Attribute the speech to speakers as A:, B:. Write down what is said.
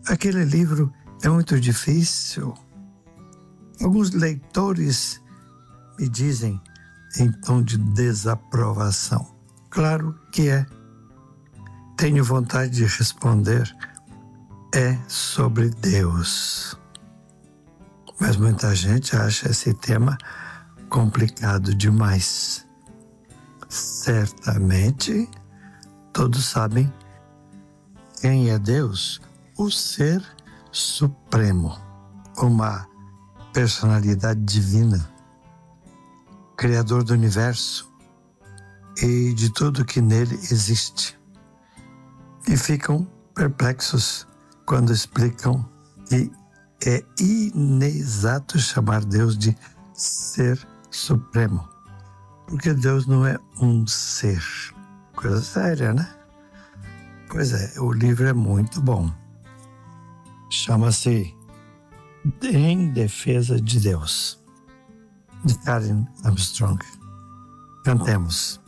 A: aquele livro é muito difícil. Alguns leitores me dizem em tom de desaprovação. Claro que é. Tenho vontade de responder, é sobre Deus. Mas muita gente acha esse tema complicado demais. Certamente, todos sabem quem é Deus, o Ser Supremo, uma personalidade divina, Criador do universo e de tudo que nele existe. E ficam perplexos quando explicam que é inexato chamar Deus de Ser Supremo, porque Deus não é um ser. Coisa séria, né? Pois é, o livro é muito bom. Chama-se Em Defesa de Deus, de Karen Armstrong. Cantemos.